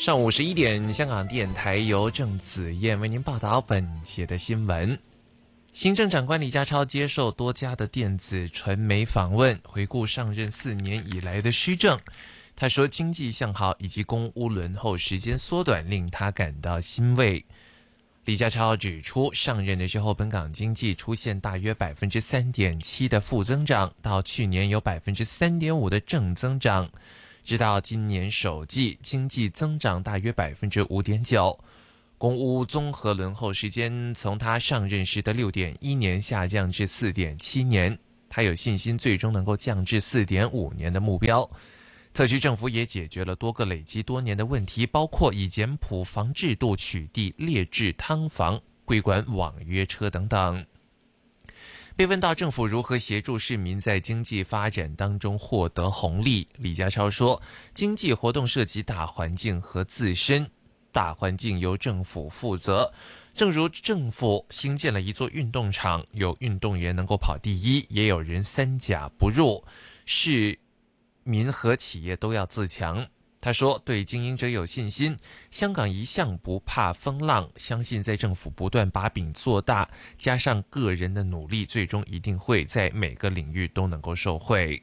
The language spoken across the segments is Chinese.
上午11点，香港电台由郑子燕为您报道本节的新闻。行政长官李家超接受多家的电子传媒访问，回顾上任4年以来的施政。他说，经济向好以及公屋轮候时间缩短令他感到欣慰。李家超指出，上任的时候，本港经济出现大约 3.7% 的负增长，到去年有 3.5% 的正增长。直到今年首季，经济增长大约 5.9%， 公屋综合轮候时间从他上任时的 6.1 年下降至 4.7 年，他有信心最终能够降至 4.5 年的目标。特区政府也解决了多个累积多年的问题，包括以简朴房制度取缔劣质汤房、规管网约车等等。被问到政府如何协助市民在经济发展当中获得红利，李家超说，经济活动涉及大环境和自身，大环境由政府负责。正如政府兴建了一座运动场，有运动员能够跑第一，也有人三甲不入，市民和企业都要自强。他说，对经营者有信心，香港一向不怕风浪，相信在政府不断把饼做大，加上个人的努力，最终一定会在每个领域都能够受惠。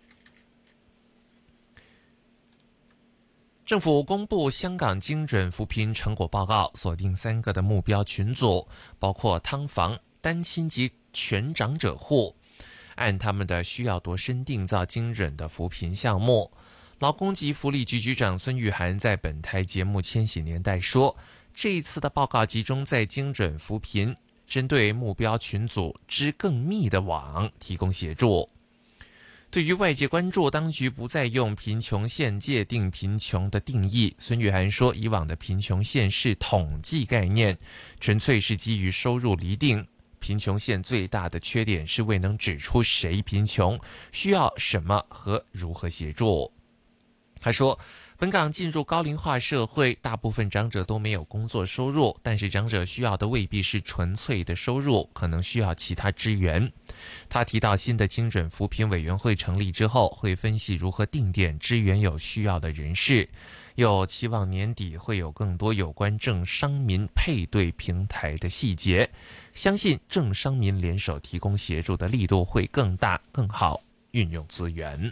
政府公布香港精准扶贫成果报告，锁定3个的目标群组，包括汤房、单亲及全长者户，按他们的需要度身定造精准的扶贫项目。劳工及福利局局长孙玉菡在本台节目《千禧年代》说，这一次的报告集中在精准扶贫，针对目标群组织更密的网提供协助。对于外界关注当局不再用贫穷线界定贫穷的定义，孙玉菡说，以往的贫穷线是统计概念，纯粹是基于收入厘定。贫穷线最大的缺点是未能指出谁贫穷，需要什么和如何协助。他说，本港进入高龄化社会，大部分长者都没有工作收入，但是长者需要的未必是纯粹的收入，可能需要其他支援。他提到，新的精准扶贫委员会成立之后，会分析如何定点支援有需要的人士，又期望年底会有更多有关政商民配对平台的细节，相信政商民联手提供协助的力度会更大更好，运用资源。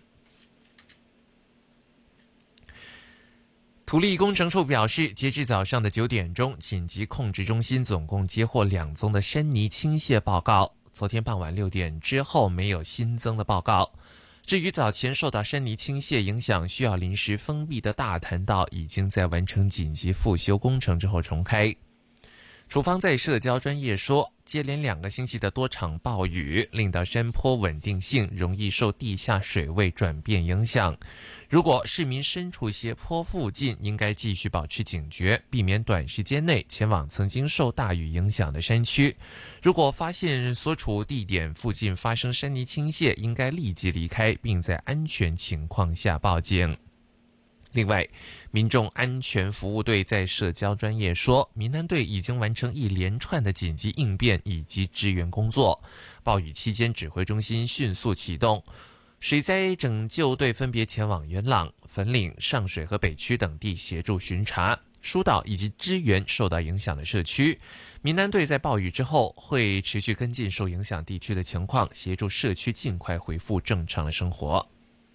土力工程处表示，截至早上的9点钟，紧急控制中心总共接获2宗的山泥倾泻报告。昨天傍晚6点之后没有新增的报告。至于早前受到山泥倾泻影响需要临时封闭的大潭道，已经在完成紧急复修工程之后重开。署方在社交专页说，接连2个星期的多场暴雨，令到山坡稳定性容易受地下水位转变影响。如果市民身处斜坡附近，应该继续保持警觉，避免短时间内前往曾经受大雨影响的山区。如果发现所处地点附近发生山泥倾泻，应该立即离开，并在安全情况下报警。另外，民众安全服务队在社交专页说，民安队已经完成一连串的紧急应变以及支援工作。暴雨期间，指挥中心迅速启动，水灾拯救队分别前往元朗、粉岭、上水和北区等地协助巡查、疏导以及支援受到影响的社区。民安队在暴雨之后会持续跟进受影响地区的情况，协助社区尽快恢复正常的生活。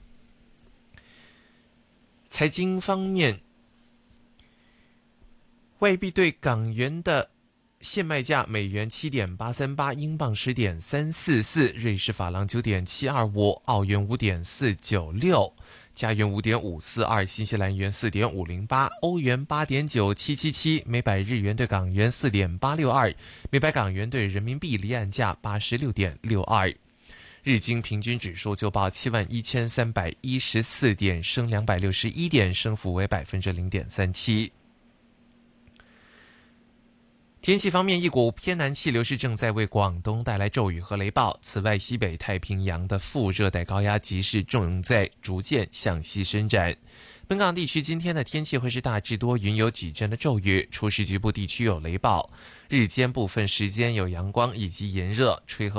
财经方面，外币对港元的现卖价：美元7.838，英镑10.344，瑞士法郎9.725，澳元5.496，加元5.542，新西兰元4.508，欧元8.9777，每百日元对港元4.862，每百港元对人民币离岸价86.62。日经平均指数就报71314点，升261点，升幅为 0.37%。天气方面，一股偏南气流是正在为广东带来骤雨和雷暴。此外，西北太平洋的副热带高压脊是正在逐渐向西伸展。本港地区今天的天气会是大致多云，有几阵的骤雨，初时局部地区有雷暴。日间部分时间有阳光以及炎热，吹和